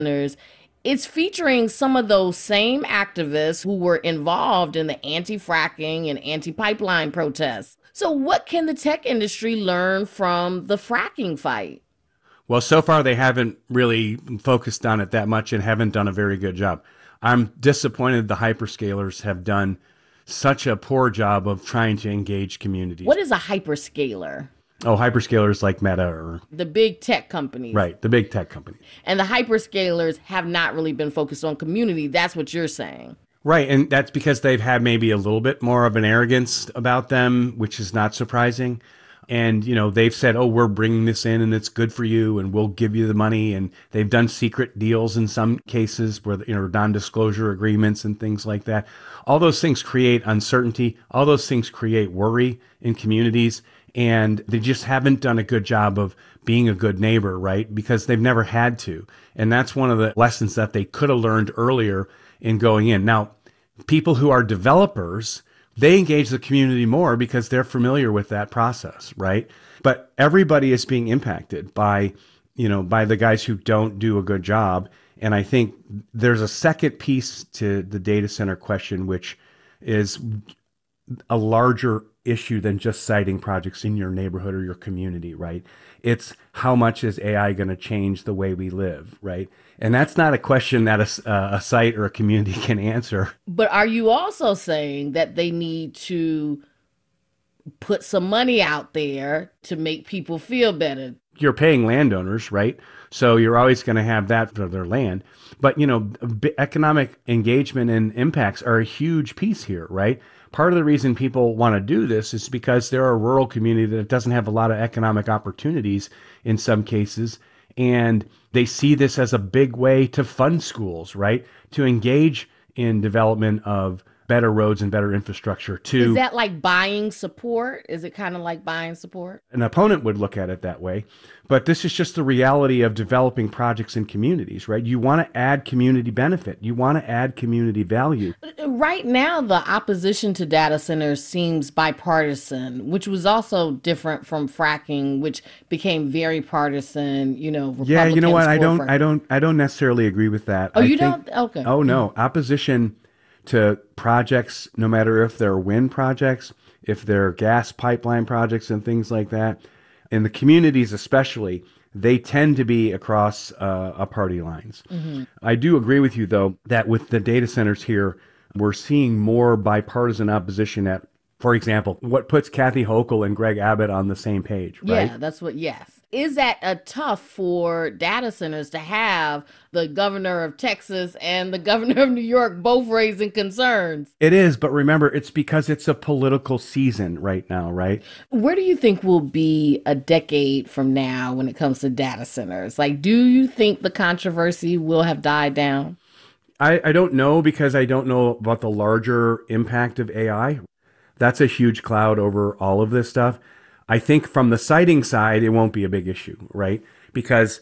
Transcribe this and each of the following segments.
Centers, it's featuring some of those same activists who were involved in the anti-fracking and anti-pipeline protests. So what can the tech industry learn from the fracking fight? Well, so far they haven't really focused on it that much and haven't done a very good job. I'm disappointed the hyperscalers have done such a poor job of trying to engage communities. What is a hyperscaler? Oh, hyperscalers like Meta or The big tech companies. right, the big tech companies. And the hyperscalers have not really been focused on community. That's what you're saying. Right, and that's because they've had maybe a little bit more of an arrogance about them, which is not surprising. And, they've said, oh, we're bringing this in and it's good for you and we'll give you the money. And they've done secret deals in some cases where, non-disclosure agreements and things like that. All those things create uncertainty. All those things create worry in communities. And they just haven't done a good job of being a good neighbor, right? Because they've never had to. And that's one of the lessons that they could have learned earlier in going in. Now, people who are developers, they engage the community more because they're familiar with that process, right? But everybody is being impacted by the guys who don't do a good job. And I think there's a second piece to the data center question, which is a larger issue than just siting projects in your neighborhood or your community, right? It's how much is AI going to change the way we live, right? And that's not a question that a site or a community can answer. But are you also saying that they need to put some money out there to make people feel better? You're paying landowners, right? So you're always going to have that for their land. But, economic engagement and impacts are a huge piece here, right? Part of the reason people want to do this is because they're a rural community that doesn't have a lot of economic opportunities in some cases. And they see this as a big way to fund schools, right? To engage in development of better roads and better infrastructure. Is that like buying support? Is it kind of like buying support? An opponent would look at it that way. But this is just the reality of developing projects in communities, right? You want to add community benefit. You want to add community value. Right now, the opposition to data centers seems bipartisan, which was also different from fracking, which became very partisan. Yeah, you know what? Republicans I don't necessarily agree with that. Oh, I you think, don't? Okay. Oh no, opposition to projects, no matter if they're wind projects, if they're gas pipeline projects and things like that, in the communities especially, they tend to be across party lines. Mm-hmm. I do agree with you, though, that with the data centers here, we're seeing more bipartisan opposition at, for example, what puts Kathy Hochul and Greg Abbott on the same page, right? Yeah, yes. Is that tough for data centers to have the governor of Texas and the governor of New York both raising concerns? It is, but remember, it's because it's a political season right now, right? Where do you think we'll be a decade from now when it comes to data centers? Like, do you think the controversy will have died down? I don't know, because I don't know about the larger impact of AI. That's a huge cloud over all of this stuff. I think from the siting side, it won't be a big issue, right? Because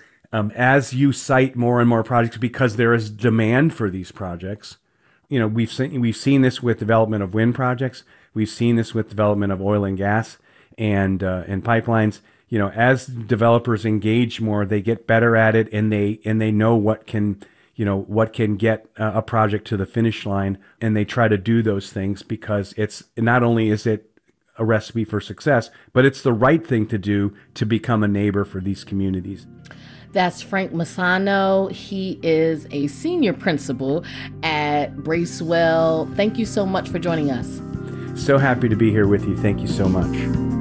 as you site more and more projects, because there is demand for these projects, we've seen this with development of wind projects. We've seen this with development of oil and gas and pipelines. As developers engage more, they get better at it, and they know what can get a project to the finish line, and they try to do those things because it's not only is it a recipe for success, but it's the right thing to do to become a neighbor for these communities. That's Frank Massano. He is a senior principal at Bracewell. Thank you so much for joining us. So happy to be here with you. Thank you so much.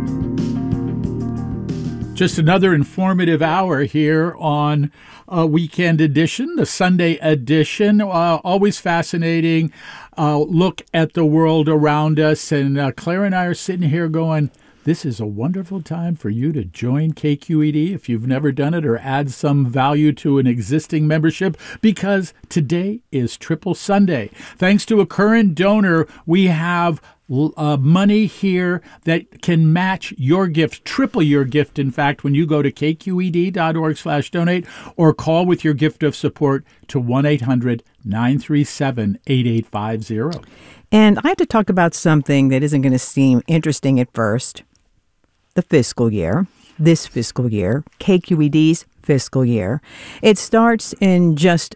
Just another informative hour here on Weekend Edition, the Sunday edition. Always fascinating look at the world around us. And Claire and I are sitting here going, this is a wonderful time for you to join KQED if you've never done it, or add some value to an existing membership, because today is Triple Sunday. Thanks to a current donor, we have money here that can match your gift, triple your gift, in fact, when you go to kqed.org/donate or call with your gift of support to 1-800-937-8850. And I have to talk about something that isn't going to seem interesting at first. The fiscal year, this fiscal year, KQED's fiscal year. It starts in just